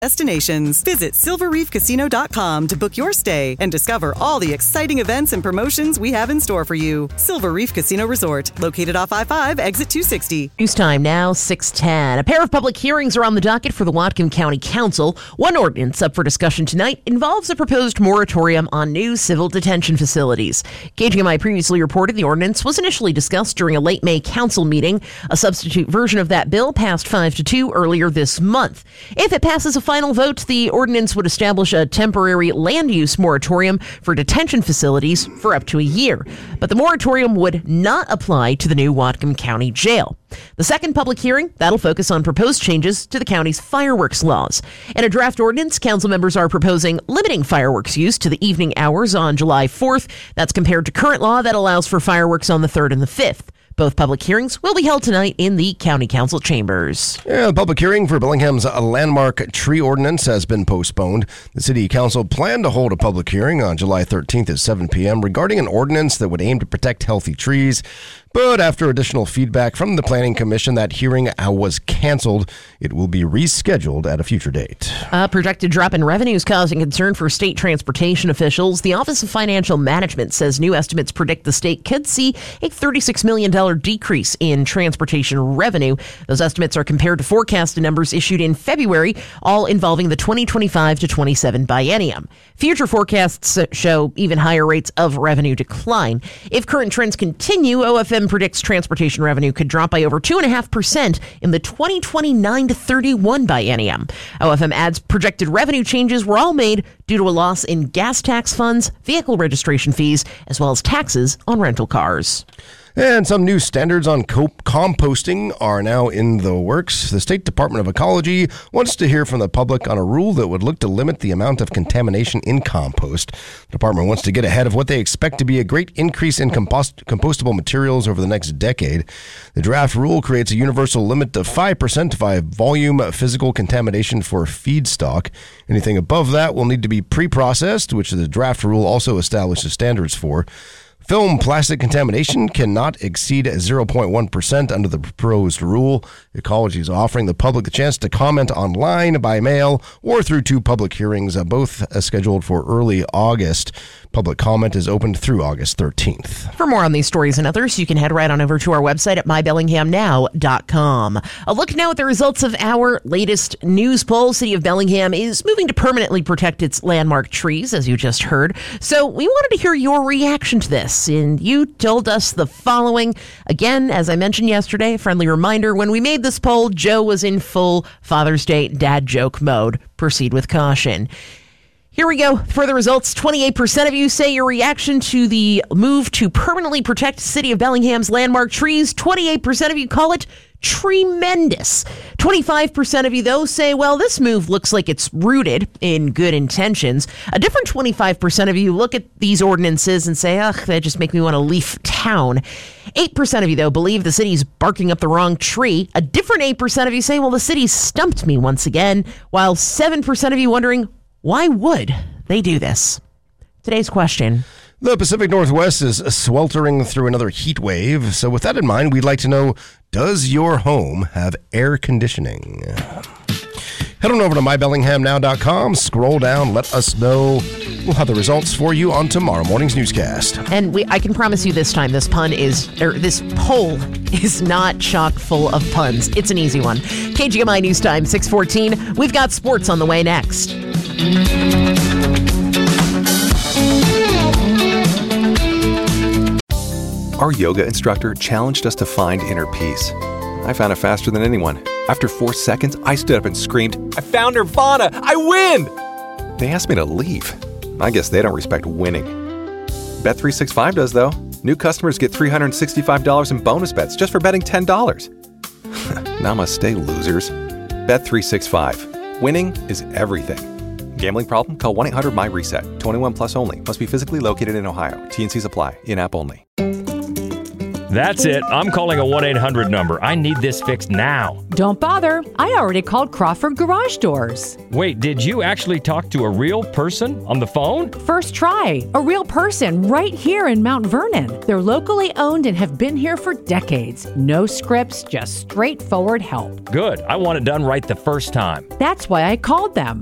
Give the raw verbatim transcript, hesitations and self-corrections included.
destinations. Visit silver reef casino dot com to book your stay and discover all the exciting events and promotions we have in store for you. Silver Reef Casino Resort, located off I five, exit two sixty. News time now, six ten. A pair of public hearings are on the docket for the Whatcom County Council. One ordinance up for discussion tonight involves a proposed moratorium on new civil detention facilities. K G M I previously reported the ordinance was initially discussed during a late May council meeting. A substitute version of that bill passed five to two earlier this month. If it passes a final vote, the ordinance would establish a temporary land use moratorium for detention facilities for up to a year. But the moratorium would not apply to the new Whatcom County Jail. The second public hearing, that'll focus on proposed changes to the county's fireworks laws. In a draft ordinance, council members are proposing limiting fireworks use to the evening hours on July fourth. That's compared to current law that allows for fireworks on the third and the fifth. Both public hearings will be held tonight in the County Council chambers. Yeah, the public hearing for Bellingham's landmark tree ordinance has been postponed. The City Council planned to hold a public hearing on July thirteenth at seven p.m. regarding an ordinance that would aim to protect healthy trees. But after additional feedback from the Planning Commission, that hearing was canceled. It will be rescheduled at a future date. A projected drop in revenues causing concern for state transportation officials. The Office of Financial Management says new estimates predict the state could see a thirty-six million dollars decrease in transportation revenue. Those estimates are compared to forecasted numbers issued in February, all involving the twenty twenty-five to twenty-seven biennium. Future forecasts show even higher rates of revenue decline. If current trends continue, O F M predicts transportation revenue could drop by over two point five percent in the twenty twenty-nine to thirty-one biennium. O F M adds projected revenue changes were all made due to a loss in gas tax funds, vehicle registration fees, as well as taxes on rental cars. And some new standards on co- composting are now in the works. The State Department of Ecology wants to hear from the public on a rule that would look to limit the amount of contamination in compost. The department wants to get ahead of what they expect to be a great increase in compost- compostable materials over the next decade. The draft rule creates a universal limit of five percent by volume physical contamination for feedstock. Anything above that will need to be pre-processed, which the draft rule also establishes standards for. Film plastic contamination cannot exceed zero point one percent under the proposed rule. Ecology is offering the public the chance to comment online, by mail, or through two public hearings, uh, both uh, scheduled for early August. Public comment is open through August thirteenth. For more on these stories and others, you can head right on over to our website at my bellingham now dot com. A look now at the results of our latest news poll. City of Bellingham is moving to permanently protect its landmark trees, as you just heard. So we wanted to hear your reaction to this, and you told us the following. Again, as I mentioned yesterday, a friendly reminder, when we made this poll, Joe was in full Father's Day dad joke mode. Proceed with caution. Here we go. For the results, twenty-eight percent of you say your reaction to the move to permanently protect City of Bellingham's landmark trees. twenty-eight percent of you call it tremendous. twenty-five percent of you, though, say, well, this move looks like it's rooted in good intentions. A different twenty-five percent of you look at these ordinances and say, ugh, they just make me want to leave town. eight percent of you, though, believe the city's barking up the wrong tree. A different eight percent of you say, well, the city stumped me once again, while seven percent of you wondering, why would they do this? Today's question. The Pacific Northwest is sweltering through another heat wave. So with that in mind, we'd like to know, does your home have air conditioning? Head on over to my bellingham now dot com. Scroll down. Let us know. We'll have the results for you on tomorrow morning's newscast. And we, I can promise you this time, this pun is, or this poll is not chock full of puns. It's an easy one. K G M I News Time, six fourteen. We've got sports on the way next. Our yoga instructor challenged us to find inner peace. I found it faster than anyone. After four seconds, I stood up and screamed, I found Nirvana! I win! They asked me to leave. I guess they don't respect winning. Bet three sixty-five does, though. New customers get three hundred sixty-five dollars in bonus bets just for betting ten dollars. Namaste, losers. Bet three sixty-five. Winning is everything. Gambling problem? Call one eight hundred my reset. twenty-one plus only. Must be physically located in Ohio. T and C's apply. In-app only. That's it. I'm calling a one eight hundred number. I need this fixed now. Don't bother. I already called Crawford Garage Doors. Wait, did you actually talk to a real person on the phone? First try. A real person right here in Mount Vernon. They're locally owned and have been here for decades. No scripts, just straightforward help. Good. I want it done right the first time. That's why I called them.